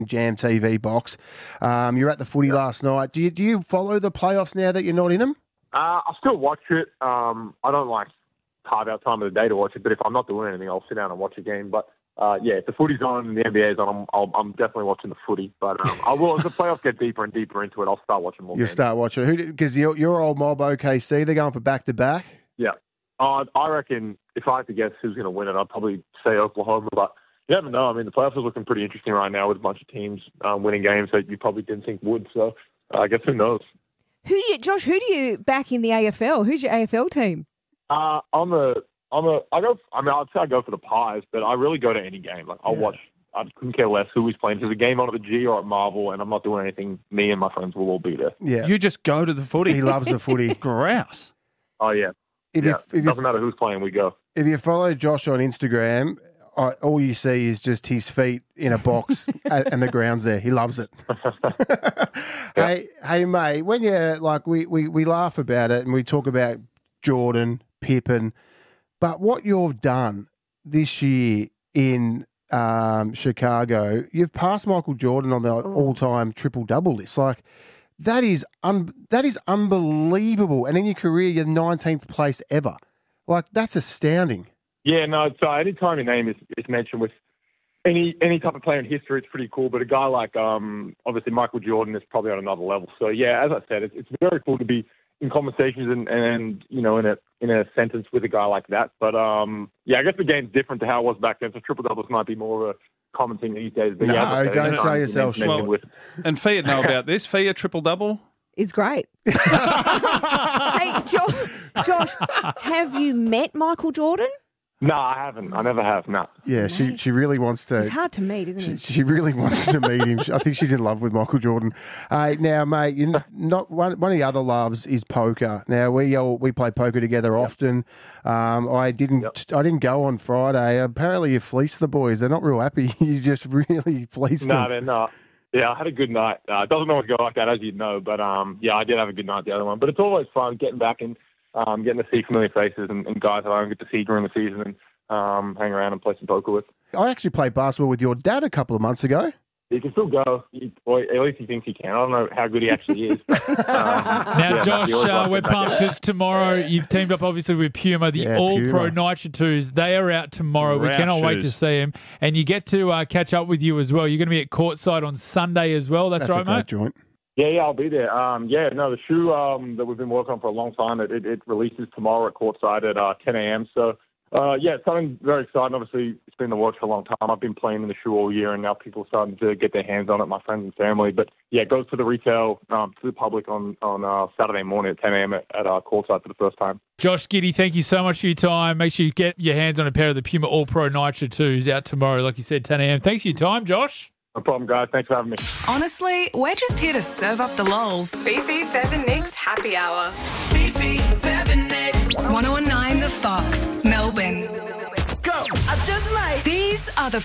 Jam TV box. You're at the footy last night. Do you follow the playoffs now that you're not in them? I still watch it. I don't carve out time of the day to watch it, but if I'm not doing anything, I'll sit down and watch a game. But if the footy's on and the NBA's on, I'm definitely watching the footy. But I will, as the playoffs get deeper and deeper into it, I'll start watching more. You'll start watching. Because your old mob OKC, they're going for back-to-back? Yeah. I reckon if I had to guess who's going to win it, I'd probably say Oklahoma. But you never know. I mean, the playoffs are looking pretty interesting right now with a bunch of teams winning games that you probably didn't think would. So I guess who knows? Josh, who do you back in the AFL? Who's your AFL team? I'd say I go for the Pies, but I really go to any game. I'll watch. I couldn't care less who he's playing. If there's a game on at the G or at Marvel and I'm not doing anything, me and my friends will all be there. Yeah. You just go to the footy. He loves the footy. Grouse. Oh, yeah. It doesn't matter who's playing, we go. If you follow Josh on Instagram, all you see is just his feet in a box and the ground's there. He loves it. Hey, mate, when you we laugh about it and we talk about Jordan, Pippen, but what you've done this year in Chicago, you've passed Michael Jordan on the all-time triple-double list. That is unbelievable. And in your career, you're 19th place ever. That's astounding. Yeah, no, so any time your name is mentioned with any type of player in history, it's pretty cool. But a guy like, obviously, Michael Jordan is probably on another level. So, yeah, as I said, it's very cool to be in conversations and in a sentence with a guy like that. But, I guess the game's different to how it was back then. So triple-doubles might be more of a common thing these days. But don't say yourself. And Fia know about this. Fia triple-double? Is great. Hey, Josh, have you met Michael Jordan? No, I haven't. I never have, no. Yeah, she really wants to. It's hard to meet, isn't it? She really wants to meet him. I think she's in love with Michael Jordan. Now, mate, not one of the other loves is poker. Now, we play poker together often. I didn't go on Friday. Apparently, you fleeced the boys. They're not real happy. You just really fleeced them. No, they're not. Yeah, I had a good night. It doesn't always go like that, as you know, but I did have a good night the other one. But it's always fun getting back and getting to see familiar faces and guys that I don't get to see during the season and hang around and play some poker with. I actually played basketball with your dad a couple of months ago. He can still go. At least he thinks he can. I don't know how good he actually is. Now, Josh, we're pumped because tomorrow you've teamed up obviously with Puma, the All-Pro Nitro 2s. They are out tomorrow. We cannot wait to see them. And you get to catch up with you as well. You're going to be at courtside on Sunday as well. That's right, a great mate? joint. Yeah, I'll be there. The shoe that we've been working on for a long time, it releases tomorrow at courtside at 10 a.m. So, it's something very exciting. Obviously, it's been in the works for a long time. I've been playing in the shoe all year, and now people are starting to get their hands on it, my friends and family. But, yeah, it goes to the retail, to the public on Saturday morning at 10 a.m. at courtside for the first time. Josh Giddey, thank you so much for your time. Make sure you get your hands on a pair of the Puma All-Pro Nitro 2s out tomorrow, like you said, 10 a.m. Thanks for your time, Josh. No problem, guys. Thanks for having me. Honestly, we're just here to serve up the lols. Fifi, Fev and Nick's Happy Hour. Fifi, Fev and Nick. 1019 The Fox, Melbourne. Go! I just might. These are the